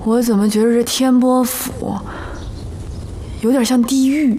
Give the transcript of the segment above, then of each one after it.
我怎么觉得这天波府有点像地狱？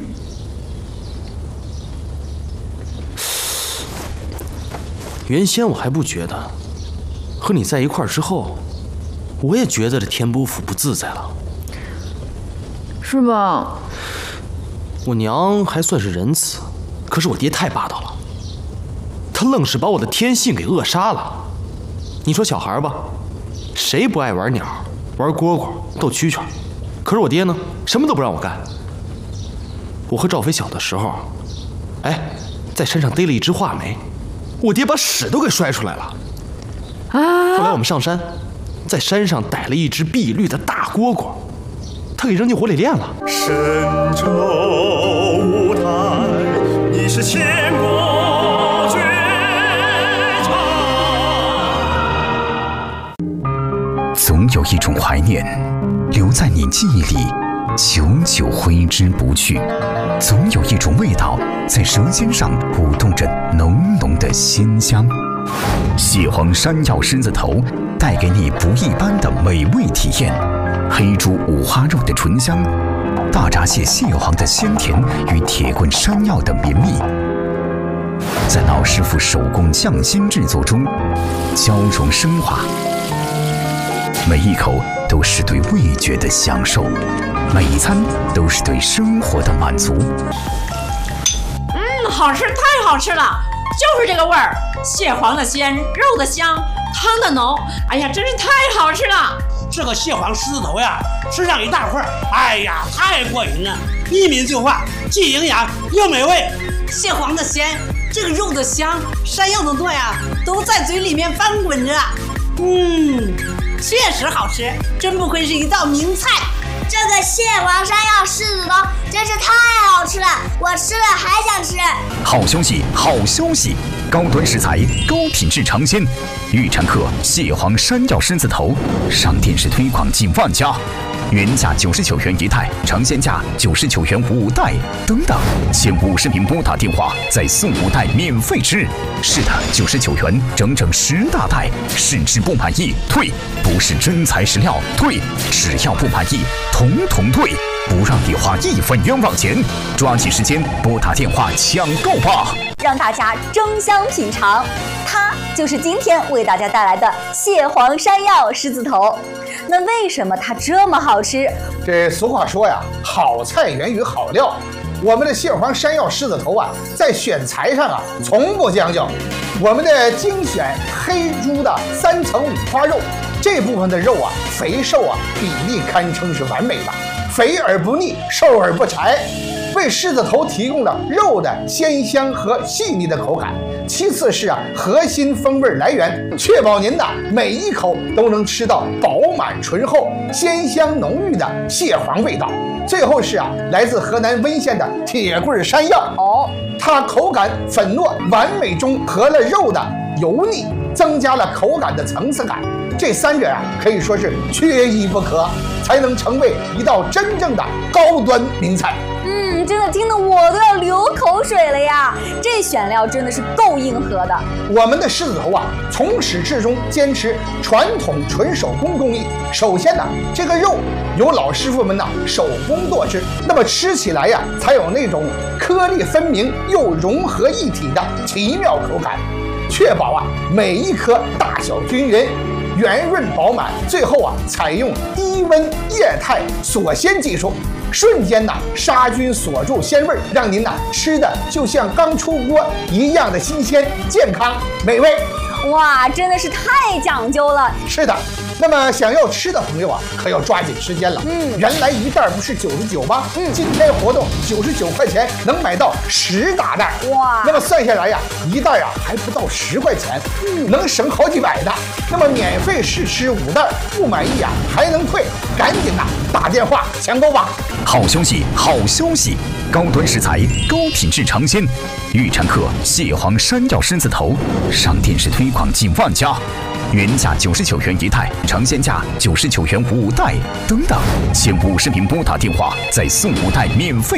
原先我还不觉得，和你在一块儿之后，我也觉得这天波府不自在了。 是吧？ 我娘还算是仁慈，可是我爹太霸道了，他愣是把我的天性给扼杀了。你说小孩吧，谁不爱玩鸟、玩蝈蝈、斗蛐蛐？可是我爹呢，什么都不让我干。我和赵飞小的时候，在山上逮了一只画眉，我爹把屎都给摔出来了。后来我们上山，在山上逮了一只碧绿的大蝈蝈，他给扔进火里炼了。 神州舞台，你是千古绝唱。 总有一种怀念留在你记忆里，久久挥之不去；总有一种味道在舌尖上舞动着浓浓的鲜香。蟹黄山药狮子头带给你不一般的美味体验，黑猪五花肉的醇香，大闸蟹蟹黄的鲜甜与铁棍山药的绵密，在老师傅手工匠心制作中交融升华。每一口都是对味觉的享受，每一餐都是对生活的满足。 好吃，太好吃了，就是这个味儿，蟹黄的鲜，肉的香，汤的浓，哎呀，真是太好吃了。 这个蟹黄狮子头呀，吃上一大块，哎呀，太过瘾了，一抿就化，既营养又美味。 蟹黄的鲜，这个肉的香，山药的糯呀，都在嘴里面翻滚着。确实好吃，真不愧是一道名菜。 这个蟹黄山药狮子头真是太好吃了，我吃了还想吃。 好消息，好消息！高端食材，高品质尝鲜，预产客蟹黄山药狮子头上电视推广近万家，原价99元一袋，尝鲜价99元5袋，等等，前50名拨打电话再送5袋免费吃。是的，99元整整10大袋，试吃不满意退，不是真材实料退，只要不满意统统退，不让你花1分冤枉钱。抓紧时间拨打电话抢购吧！ 让大家争相品尝，它就是今天为大家带来的蟹黄山药狮子头。那为什么它这么好吃？ 这俗话说呀，好菜源于好料。我们的蟹黄山药狮子头啊，在选材上啊，从不将就。我们的精选黑猪的3层五花肉，这部分的肉啊，肥瘦啊比例堪称是完美的，肥而不腻，瘦而不柴，为狮子头提供了肉的鲜香和细腻的口感。其次是核心风味来源，确保您的每一口都能吃到饱满醇厚、鲜香浓郁的蟹黄味道。最后是来自河南温县的铁棍山药，它口感粉糯，完美中和了肉的油腻，增加了口感的层次感。这3者可以说是缺一不可，才能成为一道真正的高端名菜。 真的听得我都要流口水了呀！这选料真的是够硬核的。 我们的狮子头从始至终坚持传统纯手工工艺。首先这个肉由老师傅们手工剁制，那么吃起来才有那种颗粒分明又融合一体的奇妙口感，确保每一颗大小均匀、圆润饱满。最后采用低温液态锁鲜技术，瞬间杀菌锁住鲜味，让您吃的就像刚出锅一样的新鲜、健康、美味。 哇，真的是太讲究了。 是的，那么想要吃的朋友可要抓紧时间了。原来一袋不是99吗？今天活动99块钱能买到10大袋。哇，那么算下来一袋还不到10块钱，能省好几百的。那么免费试吃5袋，不满意还能退，赶紧打电话抢购吧。 好消息，好消息！高端食材，高品质尝鲜，预产客蟹黄山药狮子头上电视推广近万家，原价99元一袋，尝鲜价99元5袋，等等，前50名拨打电话再送5袋免费